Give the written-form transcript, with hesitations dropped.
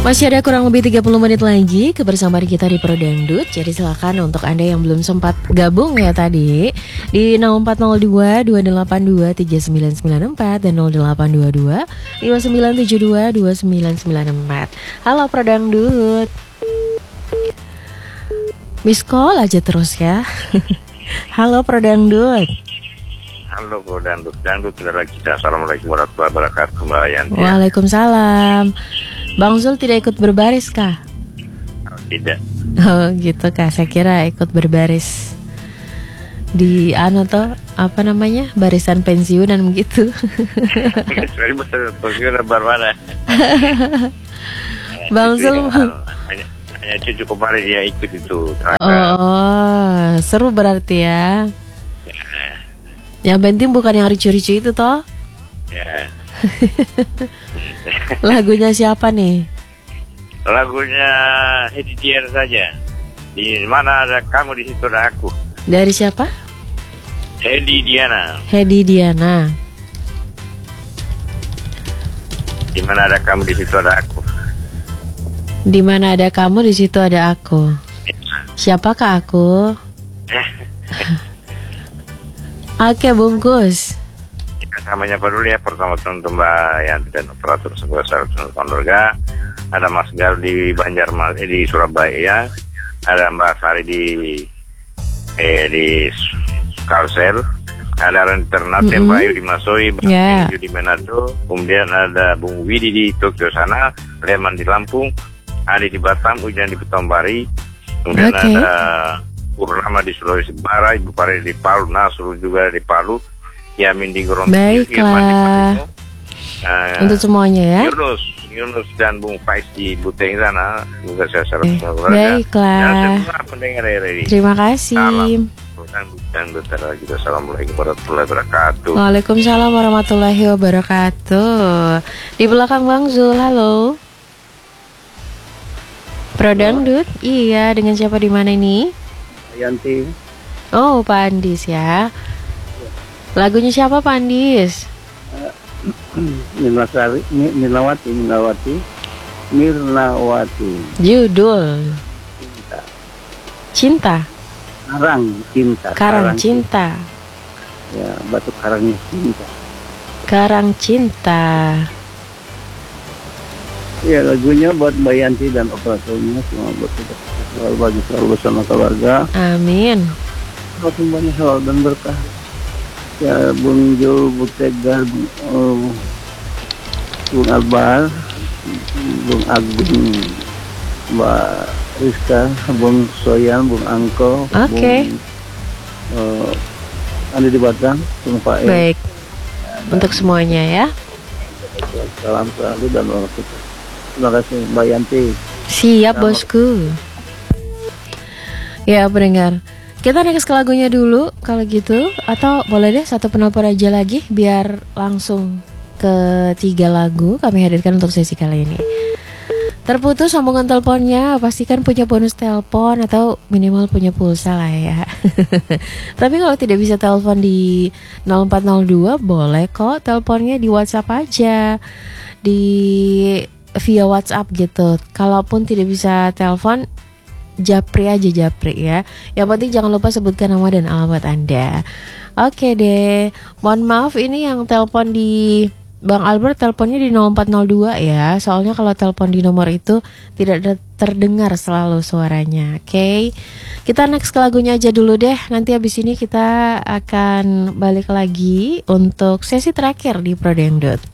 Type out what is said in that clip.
Masih ada kurang lebih 30 menit lagi kebersamaan kita di Pro Dangdut. Jadi silakan untuk Anda yang belum sempat gabung ya tadi di 0402 282 3994 dan 0822 5972 2994. Halo Pro Dangdut. Miss call aja terus ya. Halo Pro Dangdut. Halo Pro Dangdut, Dangdut saudara kita. Assalamualaikum warahmatullahi wabarakatuh Mbak Yanti. Waalaikumsalam. Bang Zul tidak ikut berbaris kah? Tidak. Oh gitu kah, saya kira ikut berbaris di tuh apa namanya, barisan pensiunan begitu. Pensiunan bermana? Bang Zul hanya cucu kemarin dia ikut itu. Oh seru berarti ya. Yang penting bukan yang ricu-ricu itu toh. Ya. Lagunya siapa nih? Lagunya Hedi Diana saja. Di mana ada kamu di situ ada aku. Dari siapa? Hedi Diana. Hedi Diana. Di mana ada kamu di situ ada aku. Di mana ada kamu di situ ada aku. Siapakah aku? Oke bungkus. Namanya apa dulu ya, pertama untuk Mbak Yanti dan operator sebuah saluran keluarga. Ada Mas Gal di Banjarmasin di Surabaya, ada Mbak Sari di Kalsel, ada Renternatem Bayu di Masoi, Bang di Manado, kemudian ada Bung Widi di Tokyo sana, Leman di Lampung, Adi di Batam, Ujan di Petombari, kemudian ada Purnama di Sulawesi Barat, Ibu Pari di Palu, Nasrul juga di Palu, Yamin di Gorontalo. Baiklah. Untuk semuanya ya. Yunus dan Bung Faiz di Buteng sana. Juga saya salam keluarga. Baiklah. Terima kasih. Dan betul kita. Assalamualaikum warahmatullahi wabarakatuh. Waalaikumsalam warahmatullahi wabarakatuh. Di belakang Bang Zul, halo. Pro Dangdut, iya, dengan siapa di mana ini? Yanti. Oh, Pak Andis ya. Lagunya siapa Pak Andis? Mirnawati. Judul Cinta. Karang Cinta. Ya, batu karangnya cinta. Karang Cinta. Ya, lagunya buat Mbak Yanti dan operatornya, semua buat kita selalu bersama keluarga. Amin. Semuanya halal dan berkah. Ya, Bung Jul, Bung Tegar, Bung Albar, Bung Agung, Mbak Rizka, Bung Soyan, Bung Angko, Bung Andi di Batam, Bung Pak. Baik, untuk semuanya ya. Salam selalu dan wabarakatuh. Terima kasih Mbak Yanti. Siap bosku. Ya pendengar, kita next ke lagunya dulu kalau gitu. Atau boleh deh satu penelpon aja lagi biar langsung ke 3 lagu kami hadirkan untuk sesi kali ini. Terputus sambungan teleponnya, pastikan punya bonus telepon atau minimal punya pulsa lah ya. Tapi kalau tidak bisa telepon di 0402 boleh kok teleponnya di WhatsApp aja, di via WhatsApp gitu. Kalaupun tidak bisa telepon, japri aja ya. Yang penting jangan lupa sebutkan nama dan alamat Anda. Oke deh. Mohon maaf ini yang telepon di Bang Albert teleponnya di 0402 ya. Soalnya kalau telepon di nomor itu tidak terdengar selalu suaranya. Oke. Kita next ke lagunya aja dulu deh. Nanti habis ini kita akan balik lagi untuk sesi terakhir di Pro Dangdut.